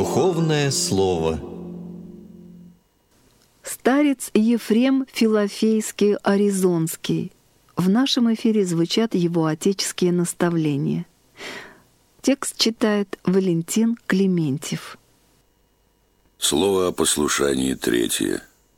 Духовное слово. Старец Ефрем Филофейский Аризонский. В нашем эфире звучат его отеческие наставления. Текст читает Валентин Клементьев. Слово о послушании третье.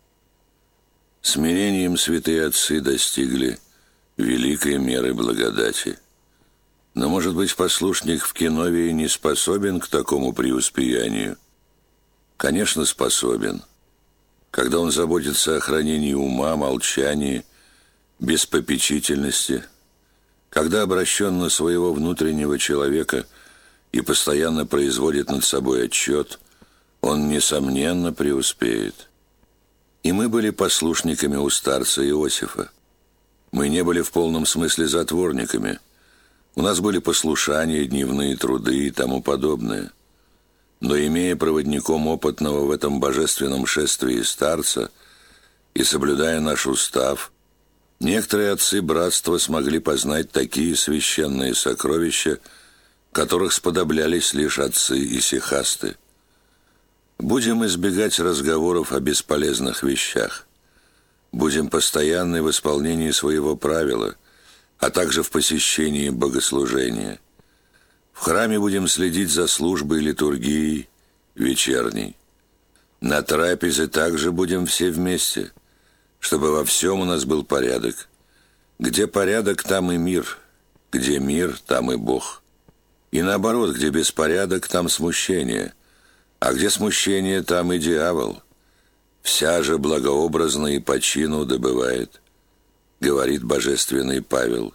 Смирением святые отцы достигли великой меры благодати. Но, может быть, послушник в Киновии не способен к такому преуспеянию? Конечно, способен. Когда он заботится о хранении ума, молчании, беспопечительности, когда обращен на своего внутреннего человека и постоянно производит над собой отчет, он, несомненно, преуспеет. И мы были послушниками у старца Иосифа. Мы не были в полном смысле затворниками. У нас были послушания, дневные труды и тому подобное. Но, имея проводником опытного в этом божественном шествии старца и соблюдая наш устав, некоторые отцы братства смогли познать такие священные сокровища, которых сподоблялись лишь отцы исихасты. Будем избегать разговоров о бесполезных вещах. Будем постоянны в исполнении своего правила, а также в посещении богослужения. В храме будем следить за службой литургии вечерней. На трапезе также будем все вместе, чтобы во всем у нас был порядок. Где порядок, там и мир, где мир, там и Бог. И наоборот, где беспорядок, там смущение, а где смущение, там и дьявол. Вся же благообразно и по чину добывает, говорит божественный Павел.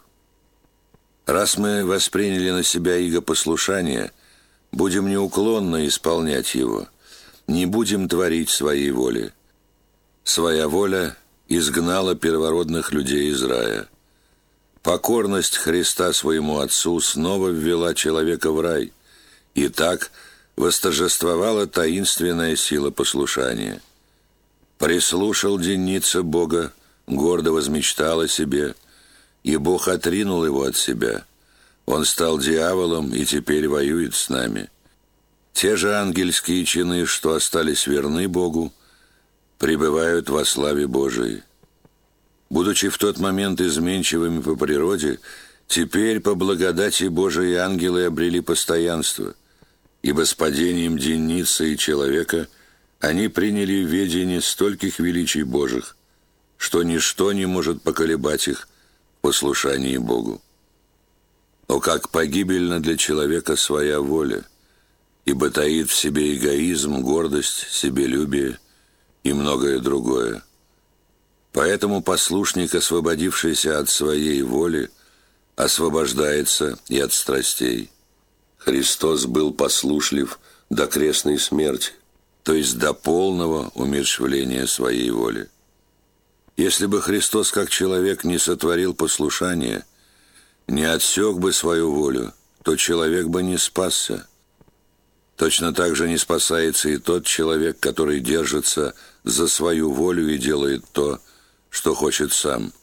Раз мы восприняли на себя иго послушания, будем неуклонно исполнять его, не будем творить своей воли. Своя воля изгнала первородных людей из рая. Покорность Христа своему Отцу снова ввела человека в рай, и так восторжествовала таинственная сила послушания. Прислушал денница Бога, гордо возмечтал о себе, и Бог отринул его от себя. Он стал дьяволом и теперь воюет с нами. Те же ангельские чины, что остались верны Богу, пребывают во славе Божией. Будучи в тот момент изменчивыми по природе, теперь по благодати Божией ангелы обрели постоянство, ибо с падением денницы и человека они приняли в ведение стольких величий Божьих, что ничто не может поколебать их в послушании Богу. О, как погибельна для человека своя воля, ибо таит в себе эгоизм, гордость, себелюбие и многое другое. Поэтому послушник, освободившийся от своей воли, освобождается и от страстей. Христос был послушлив до крестной смерти, то есть до полного умерщвления своей воли. Если бы Христос как человек не сотворил послушание, не отсек бы свою волю, то человек бы не спасся. Точно так же не спасается и тот человек, который держится за свою волю и делает то, что хочет сам.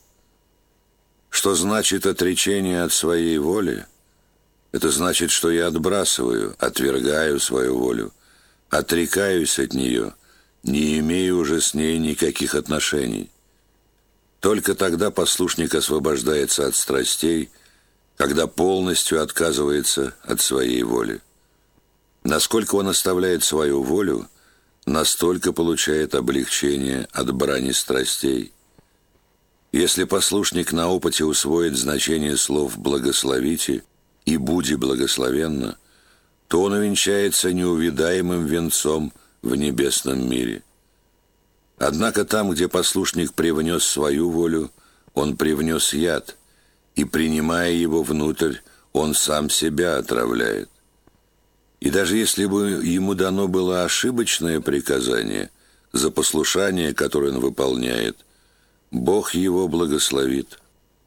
Что значит отречение от своей воли? Это значит, что я отбрасываю, отвергаю свою волю, отрекаюсь от нее, не имею уже с ней никаких отношений. Только тогда послушник освобождается от страстей, когда полностью отказывается от своей воли. Насколько он оставляет свою волю, настолько получает облегчение от брани страстей. Если послушник на опыте усвоит значение слов «благословите» и «буди благословенна», то он увенчается неувидаемым венцом в небесном мире. Однако там, где послушник привнес свою волю, он привнес яд, и, принимая его внутрь, он сам себя отравляет. И даже если бы ему дано было ошибочное приказание за послушание, которое он выполняет, Бог его благословит.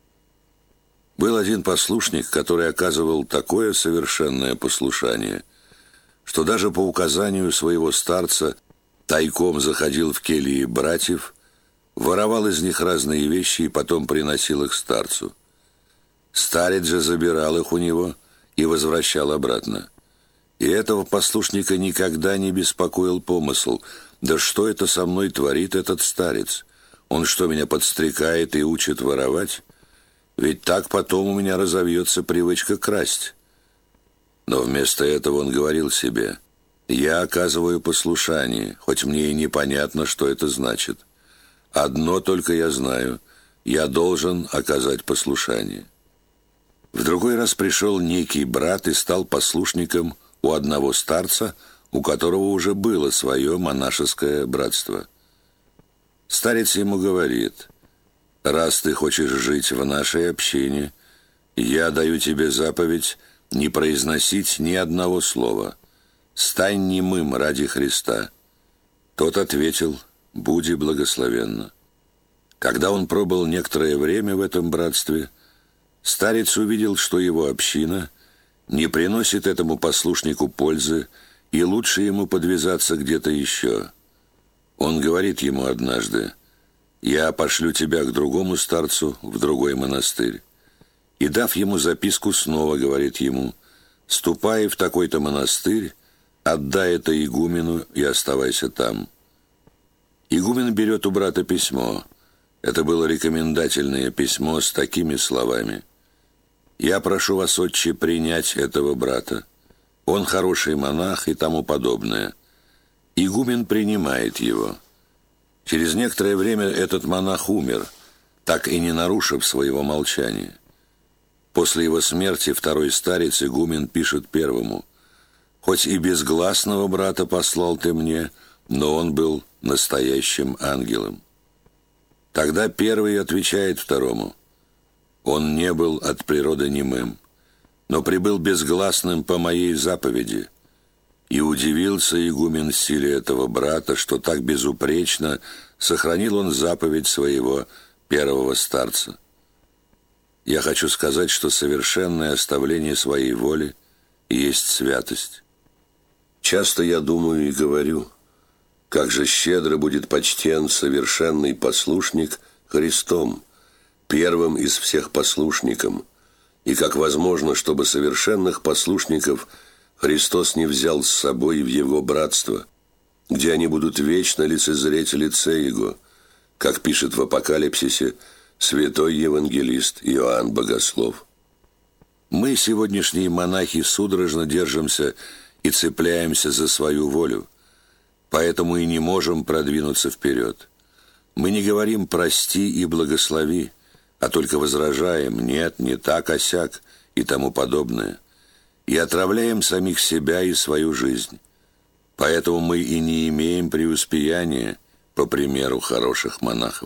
Был один послушник, который оказывал такое совершенное послушание, что даже по указанию своего старца тайком заходил в кельи братьев, воровал из них разные вещи и потом приносил их старцу. Старец же забирал их у него и возвращал обратно. И этого послушника никогда не беспокоил помысл: да что это со мной творит этот старец? Он что, меня подстрекает и учит воровать? Ведь так потом у меня разовьется привычка красть. Но вместо этого он говорил себе: я оказываю послушание, хоть мне и непонятно, что это значит. Одно только я знаю: я должен оказать послушание. В другой раз пришел некий брат и стал послушником у одного старца, у которого уже было свое монашеское братство. Старец ему говорит: раз ты хочешь жить в нашей общине, я даю тебе заповедь не произносить ни одного слова. Стань немым ради Христа. Тот ответил: буди благословенно. Когда он пробыл некоторое время в этом братстве, старец увидел, что его община не приносит этому послушнику пользы, и лучше ему подвязаться где-то еще. Он говорит ему однажды: я пошлю тебя к другому старцу в другой монастырь. И, дав ему записку, снова говорит ему: ступай в такой-то монастырь, отдай это игумену и оставайся там. Игумен берет у брата письмо. Это было рекомендательное письмо с такими словами: «Я прошу вас, отче, принять этого брата. Он хороший монах» и тому подобное. Игумен принимает его. Через некоторое время этот монах умер, так и не нарушив своего молчания. После его смерти второй старец, игумен, пишет первому: «Хоть и безгласного брата послал ты мне, но он был настоящим ангелом». Тогда первый отвечает второму: «Он не был от природы немым, но прибыл безгласным по моей заповеди». И удивился игумен силе этого брата, что так безупречно сохранил он заповедь своего первого старца. Я хочу сказать, что совершенное оставление своей воли есть святость. Часто я думаю и говорю: как же щедро будет почтен совершенный послушник Христом, первым из всех послушником, и как возможно, чтобы совершенных послушников Христос не взял с собой в Его братство, где они будут вечно лицезреть лице Его, как пишет в Апокалипсисе святой евангелист Иоанн Богослов. Мы, сегодняшние монахи, судорожно держимся и цепляемся за свою волю, поэтому и не можем продвинуться вперед. Мы не говорим «прости и благослови», а только возражаем «нет, не так, а сяк» и тому подобное, и отравляем самих себя и свою жизнь. Поэтому мы и не имеем преуспеяния, по примеру хороших монахов.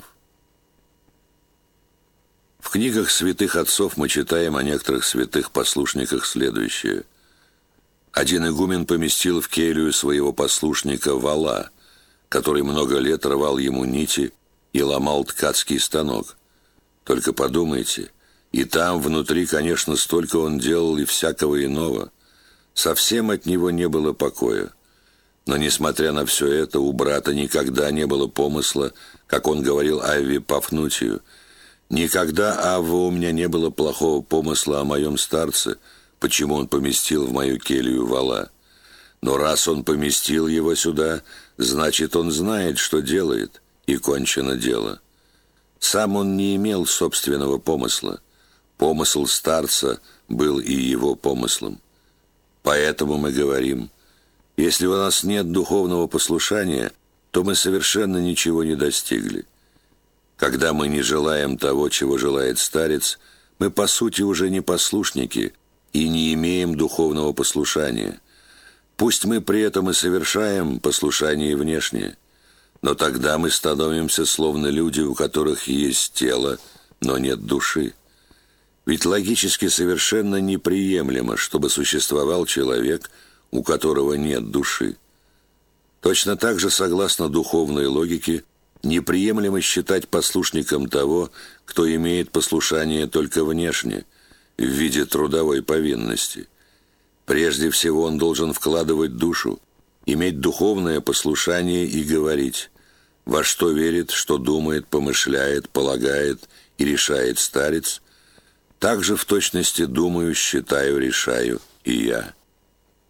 В книгах святых отцов мы читаем о некоторых святых послушниках следующее. Один игумен поместил в келью своего послушника вола, который много лет рвал ему нити и ломал ткацкий станок. Только подумайте, и там внутри, конечно, столько он делал и всякого иного. Совсем от него не было покоя. Но, несмотря на все это, у брата никогда не было помысла, как он говорил Авве Пафнутию: «Никогда, Авва, у меня не было плохого помысла о моем старце, почему он поместил в мою келью вола. Но раз он поместил его сюда, значит, он знает, что делает, и кончено дело». Сам он не имел собственного помысла. Помысл старца был и его помыслом. Поэтому мы говорим: если у нас нет духовного послушания, то мы совершенно ничего не достигли. Когда мы не желаем того, чего желает старец, мы по сути уже не послушники и не имеем духовного послушания. Пусть мы при этом и совершаем послушание внешнее, но тогда мы становимся словно люди, у которых есть тело, но нет души. Ведь логически совершенно неприемлемо, чтобы существовал человек, у которого нет души. Точно так же, согласно духовной логике, неприемлемо считать послушником того, кто имеет послушание только внешне, в виде трудовой повинности. Прежде всего он должен вкладывать душу, иметь духовное послушание и говорить: во что верит, что думает, помышляет, полагает и решает старец, так же в точности думаю, считаю, решаю и я.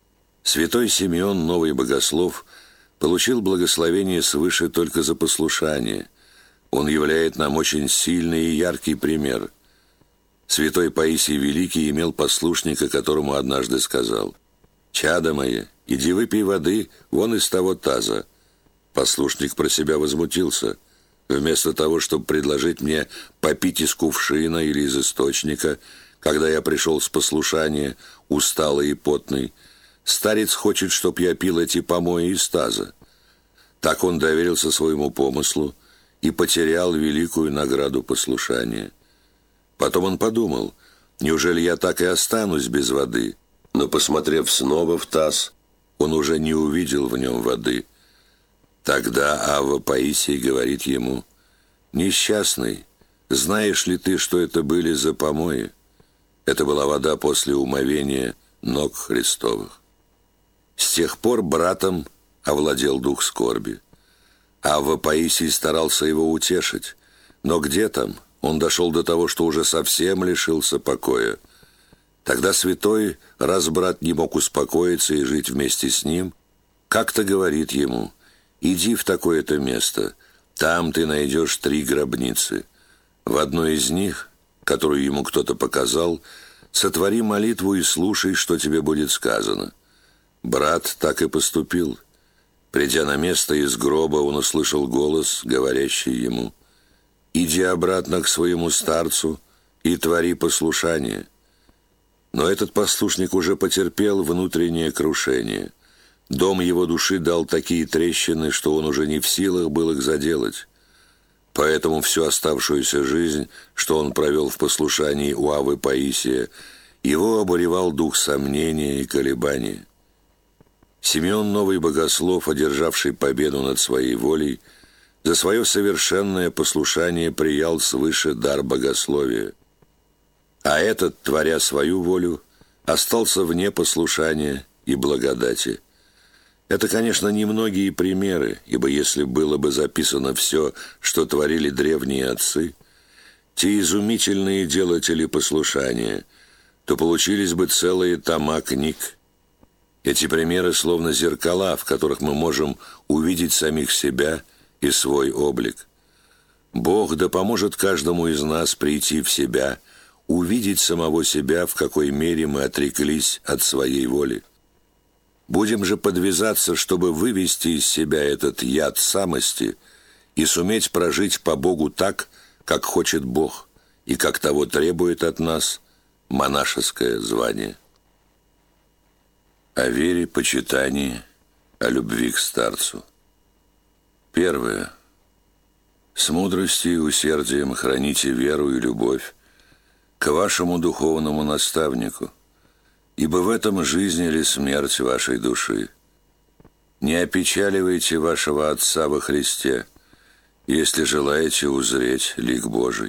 Святой Симеон, новый богослов, получил благословение свыше только за послушание. Он являет нам очень сильный и яркий пример. Святой Паисий Великий имел послушника, которому однажды сказал: «Чадо мое, иди выпей воды вон из того таза». Послушник про себя возмутился. Вместо того, чтобы предложить мне попить из кувшина или из источника, когда я пришел с послушания, усталый и потный, старец хочет, чтоб я пил эти помои из таза. Так он доверился своему помыслу и потерял великую награду послушания. Потом он подумал: неужели я так и останусь без воды? Но, посмотрев снова в таз, он уже не увидел в нем воды. Тогда Авва Паисий говорит ему: «Несчастный, знаешь ли ты, что это были за помои?» Это была вода после умовения ног Христовых. С тех пор братом овладел дух скорби. Авва Паисий старался его утешить, но где там? Он дошел до того, что уже совсем лишился покоя. Тогда святой, раз брат не мог успокоиться и жить вместе с ним, как-то говорит ему: «Иди в такое-то место, там ты найдешь 3 гробницы. В одной из них, которую ему кто-то показал, сотвори молитву и слушай, что тебе будет сказано». Брат так и поступил. Придя на место из гроба, он услышал голос, говорящий ему: «Иди обратно к своему старцу и твори послушание». Но этот послушник уже потерпел внутреннее крушение. Дом его души дал такие трещины, что он уже не в силах был их заделать. Поэтому всю оставшуюся жизнь, что он провел в послушании у Аввы Паисия, его обуревал дух сомнения и колебания. Симеон, новый богослов, одержавший победу над своей волей, за свое совершенное послушание приял свыше дар богословия. А этот, творя свою волю, остался вне послушания и благодати. Это, конечно, немногие примеры, ибо если было бы записано все, что творили древние отцы, те изумительные делатели послушания, то получились бы целые тома книг. Эти примеры словно зеркала, в которых мы можем увидеть самих себя и свой облик. Бог да поможет каждому из нас прийти в себя, увидеть самого себя, в какой мере мы отреклись от своей воли. Будем же подвязаться, чтобы вывести из себя этот яд самости и суметь прожить по Богу так, как хочет Бог, и как того требует от нас монашеское звание. О вере, почитании, о любви к старцу. Первое. С мудростью и усердием храните веру и любовь к вашему духовному наставнику, ибо в этом жизнь или смерть вашей души. Не опечаливайте вашего Отца во Христе, если желаете узреть лик Божий.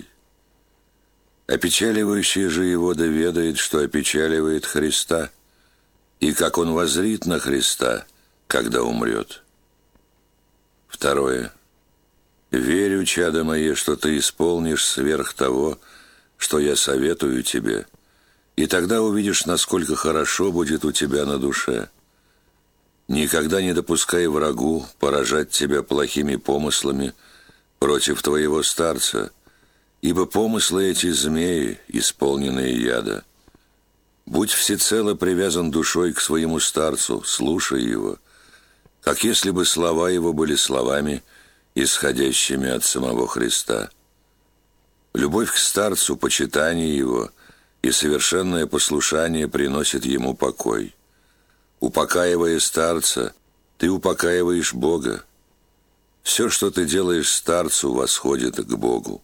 Опечаливающий же его да ведает, что опечаливает Христа, и как он воззрит на Христа, когда умрет. Второе. Верю, чадо мое, что ты исполнишь сверх того, что я советую тебе, и тогда увидишь, насколько хорошо будет у тебя на душе. Никогда не допускай врагу поражать тебя плохими помыслами против твоего старца, ибо помыслы эти змеи, исполненные яда. Будь всецело привязан душой к своему старцу, слушай его, как если бы слова его были словами, исходящими от самого Христа. Любовь к старцу, почитание его и совершенное послушание приносит ему покой. Упокаивая старца, ты упокаиваешь Бога. Все, что ты делаешь старцу, восходит к Богу.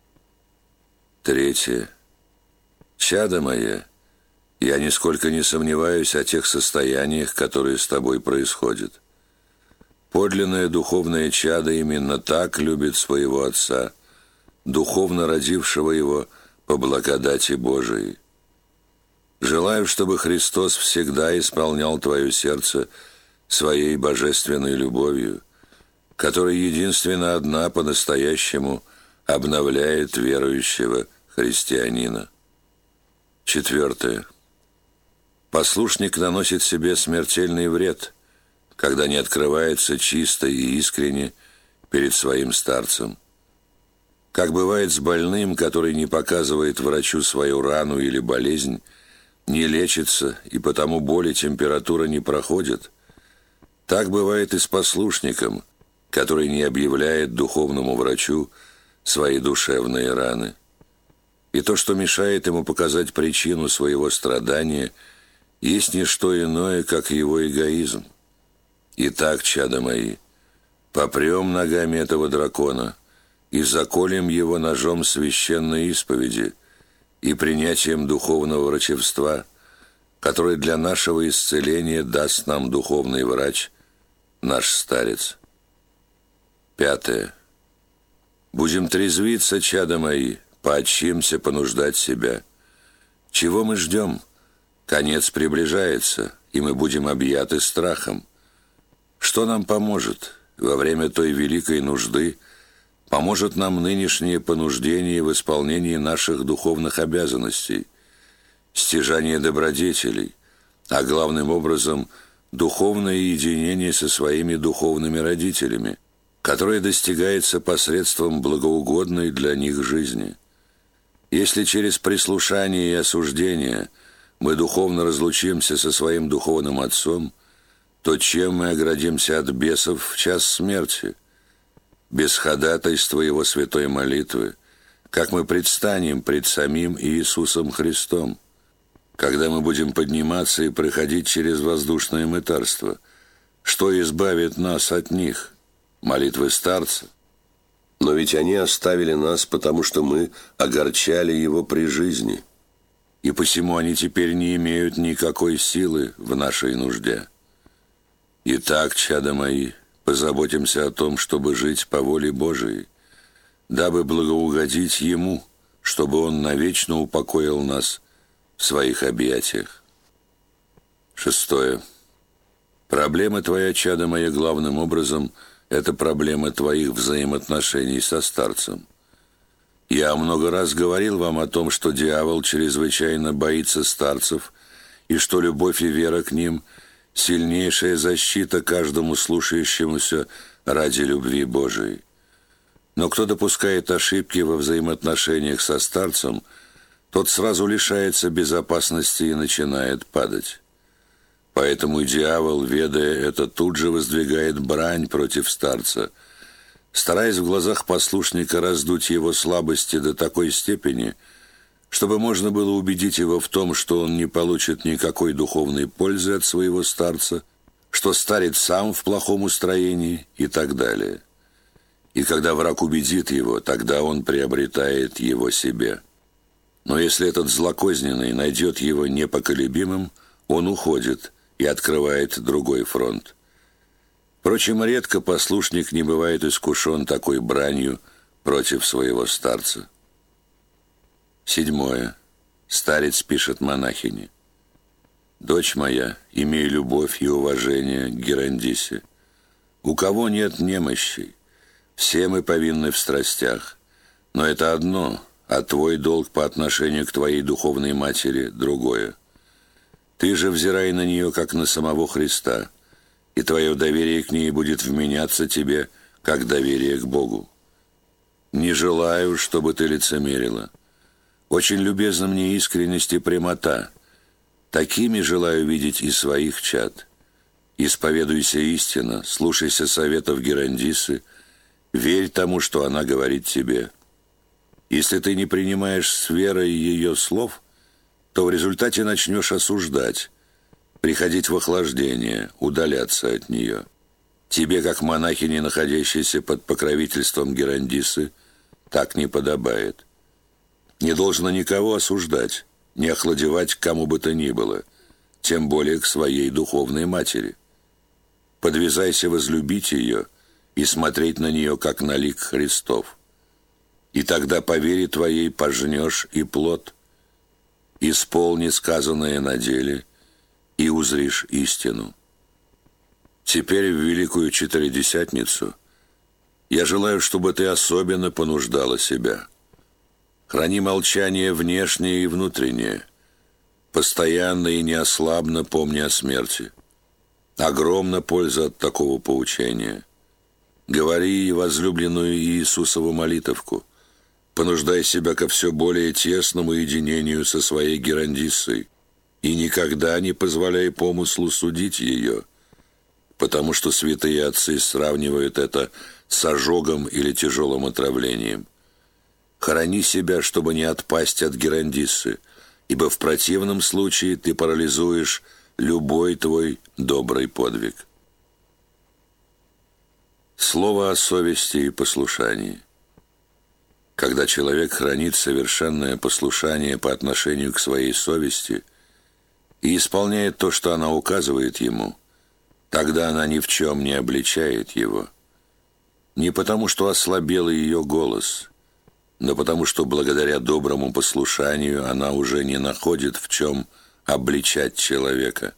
Третье. Чадо мое, я нисколько не сомневаюсь о тех состояниях, которые с тобой происходят. Подлинное духовное чадо именно так любит своего Отца, духовно родившего его по благодати Божией. Желаю, чтобы Христос всегда исполнял твое сердце своей божественной любовью, которая единственно одна по-настоящему обновляет верующего христианина. Четвертое. Послушник наносит себе смертельный вред, когда не открывается чисто и искренне перед своим старцем. Как бывает с больным, который не показывает врачу свою рану или болезнь, не лечится, и потому боль и температура не проходят, так бывает и с послушником, который не объявляет духовному врачу свои душевные раны. И то, что мешает ему показать причину своего страдания, есть не что иное, как его эгоизм. Итак, чада мои, попрем ногами этого дракона и заколем его ножом священной исповеди и принятием духовного врачевства, который для нашего исцеления даст нам духовный врач, наш старец. 5. Будем трезвиться, чада мои, поотчимся понуждать себя. Чего мы ждем? Конец приближается, и мы будем объяты страхом. Что нам поможет? Во время той великой нужды поможет нам нынешнее понуждение в исполнении наших духовных обязанностей, стяжание добродетелей, а главным образом духовное единение со своими духовными родителями, которое достигается посредством благоугодной для них жизни. Если через прислушание и осуждение мы духовно разлучимся со своим духовным отцом, то чем мы оградимся от бесов в час смерти? Без ходатайства его святой молитвы, как мы предстанем пред самим Иисусом Христом, когда мы будем подниматься и проходить через воздушное мытарство, что избавит нас от них? Молитвы старца? Но ведь они оставили нас, потому что мы огорчали его при жизни, и посему они теперь не имеют никакой силы в нашей нужде. Итак, чада мои, позаботимся о том, чтобы жить по воле Божией, дабы благоугодить Ему, чтобы Он навечно упокоил нас в своих объятиях. 6. Проблема твоя, чада моя, главным образом – это проблема твоих взаимоотношений со старцем. Я много раз говорил вам о том, что дьявол чрезвычайно боится старцев, и что любовь и вера к ним – сильнейшая защита каждому слушающемуся ради любви Божией. Но кто допускает ошибки во взаимоотношениях со старцем, тот сразу лишается безопасности и начинает падать. Поэтому дьявол, ведая это, тут же воздвигает брань против старца, стараясь в глазах послушника раздуть его слабости до такой степени, чтобы можно было убедить его в том, что он не получит никакой духовной пользы от своего старца, что старец сам в плохом устроении и так далее. И когда враг убедит его, тогда он приобретает его себе. Но если этот злокозненный найдет его непоколебимым, он уходит и открывает другой фронт. Впрочем, редко послушник не бывает искушен такой бранью против своего старца. 7. Старец пишет монахине: «Дочь моя, имей любовь и уважение к Герандисе. У кого нет немощей? Все мы повинны в страстях. Но это одно, а твой долг по отношению к твоей духовной матери – другое. Ты же взирай на нее, как на самого Христа, и твое доверие к ней будет вменяться тебе, как доверие к Богу. Не желаю, чтобы ты лицемерила. Очень любезна мне искренность и прямота. Такими желаю видеть и своих чад. Исповедуйся истинно, слушайся советов Герандисы, верь тому, что она говорит тебе. Если ты не принимаешь с верой ее слов, то в результате начнешь осуждать, приходить в охлаждение, удаляться от нее. Тебе, как монахине, находящейся под покровительством Герандисы, так не подобает. Не должно никого осуждать, не охладевать к кому бы то ни было, тем более к своей духовной матери. Подвязайся возлюбить ее и смотреть на нее, как на лик Христов. И тогда по вере твоей пожнешь и плод. Исполни сказанное на деле и узришь истину. Теперь в Великую Четыредесятницу я желаю, чтобы ты особенно понуждала себя. Храни молчание внешнее и внутреннее. постоянно и неослабно помни о смерти. Огромна польза от такого поучения. Говори возлюбленную Иисусову молитовку, понуждай себя ко все более тесному единению со своей Герандиссой, и никогда не позволяй помыслу судить ее, потому что святые отцы сравнивают это с ожогом или тяжелым отравлением. Храни себя, чтобы не отпасть от Герандиссы, ибо в противном случае ты парализуешь любой твой добрый подвиг. Слово о совести и послушании. Когда человек хранит совершенное послушание по отношению к своей совести и исполняет то, что она указывает ему, тогда она ни в чем не обличает его. Не потому, что ослабел ее голос, но потому, что благодаря доброму послушанию она уже не находит в чем обличать человека.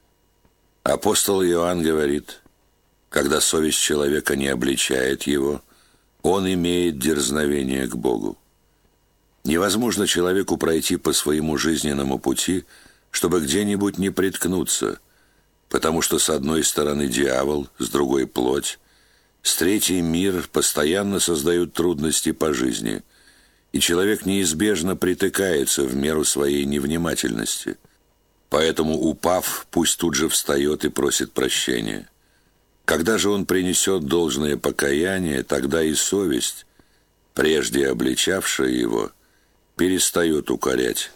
Апостол Иоанн говорит: когда совесть человека не обличает его, он имеет дерзновение к Богу. Невозможно человеку пройти по своему жизненному пути, чтобы где-нибудь не приткнуться, потому что с одной стороны дьявол, с другой плоть, с третьей мир постоянно создают трудности по жизни, и человек неизбежно притыкается в меру своей невнимательности. Поэтому, упав, пусть тут же встает и просит прощения. Когда же он принесет должное покаяние, тогда и совесть, прежде обличавшая его, перестает укорять.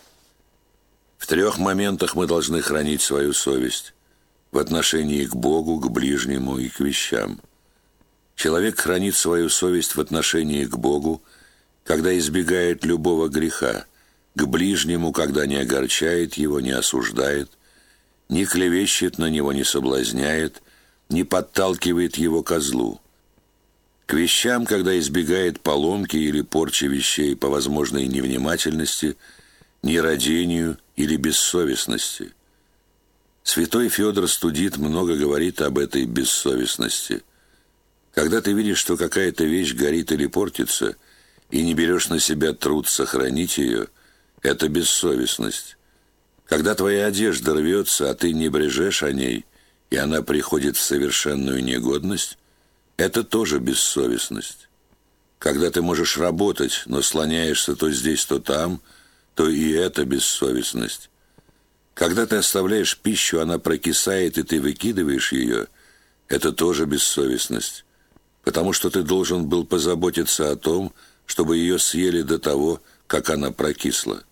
В 3 моментах мы должны хранить свою совесть: в отношении к Богу, к ближнему и к вещам. Человек хранит свою совесть в отношении к Богу, когда избегает любого греха, к ближнему, когда не огорчает его, не осуждает, не клевещет на него, не соблазняет, не подталкивает его ко злу. К вещам, когда избегает поломки или порчи вещей по возможной невнимательности, нерадению или бессовестности. Святой Федор Студит много говорит об этой бессовестности. Когда ты видишь, что какая-то вещь горит или портится, и не берешь на себя труд сохранить ее, это бессовестность. Когда твоя одежда рвется, а ты не брежешь о ней, и она приходит в совершенную негодность, это тоже бессовестность. Когда ты можешь работать, но слоняешься то здесь, то там, то и это бессовестность. Когда ты оставляешь пищу, она прокисает, и ты выкидываешь ее, это тоже бессовестность, потому что ты должен был позаботиться о том, чтобы ее съели до того, как она прокисла.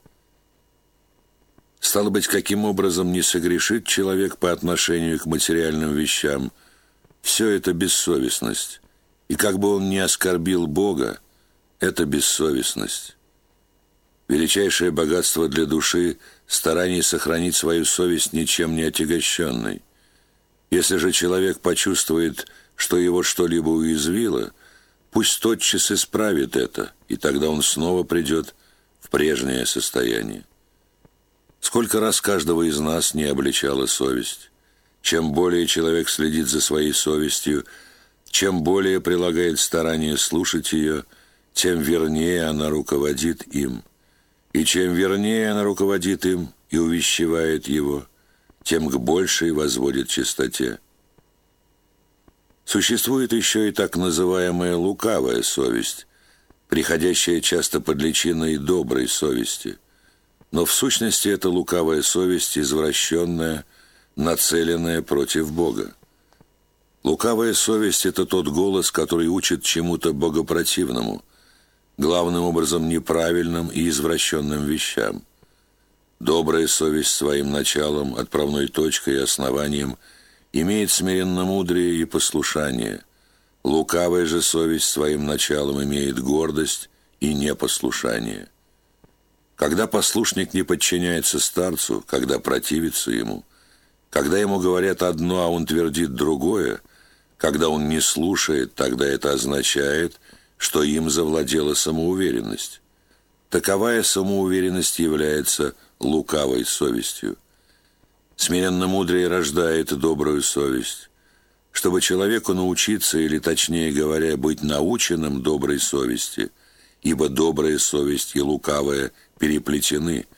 Стало быть, каким образом не согрешит человек по отношению к материальным вещам, все это бессовестность, и как бы он ни оскорбил Бога, это бессовестность. Величайшее богатство для души – старание сохранить свою совесть ничем не отягощенной. Если же человек почувствует, что его что-либо уязвило, пусть тотчас исправит это, и тогда он снова придет в прежнее состояние. Сколько раз каждого из нас не обличала совесть. Чем более человек следит за своей совестью, чем более прилагает старание слушать ее, тем вернее она руководит им. И чем вернее она руководит им и увещевает его, тем к большей возводит чистоте. Существует еще и так называемая лукавая совесть, приходящая часто под личиной доброй совести. Но в сущности это лукавая совесть, извращенная, нацеленная против Бога. Лукавая совесть – это тот голос, который учит чему-то богопротивному, главным образом неправильным и извращенным вещам. Добрая совесть своим началом, отправной точкой и основанием имеет смиренномудрие и послушание. Лукавая же совесть своим началом имеет гордость и непослушание. Когда послушник не подчиняется старцу, когда противится ему, когда ему говорят одно, а он твердит другое, когда он не слушает, тогда это означает, что им завладела самоуверенность. Таковая самоуверенность является лукавой совестью. Смиренномудрие рождает добрую совесть. Чтобы человеку научиться, или точнее говоря, быть наученным доброй совести, ибо добрая совесть и лукавая переплетены,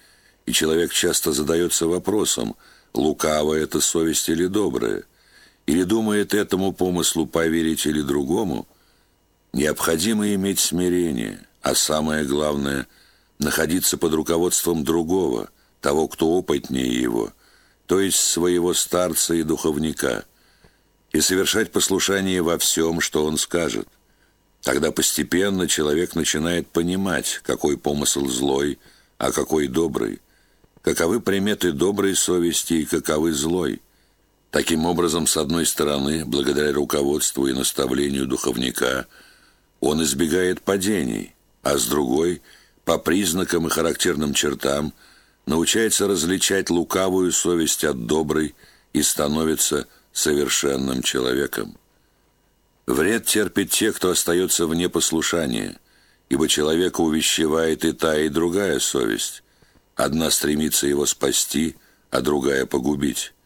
и человек часто задается вопросом, лукавая это совесть или добрая, или думает этому помыслу поверить или другому, необходимо иметь смирение, а самое главное – находиться под руководством другого, того, кто опытнее его, то есть своего старца и духовника, и совершать послушание во всем, что он скажет. Тогда постепенно человек начинает понимать, какой помысл злой, а какой добрый, каковы приметы доброй совести и каковы злой. Таким образом, с одной стороны, благодаря руководству и наставлению духовника, он избегает падений, а с другой, по признакам и характерным чертам, научается различать лукавую совесть от доброй и становится совершенным человеком. Вред терпит те, кто остается вне послушания, ибо человека увещевает и та, и другая совесть. Одна стремится его спасти, а другая погубить.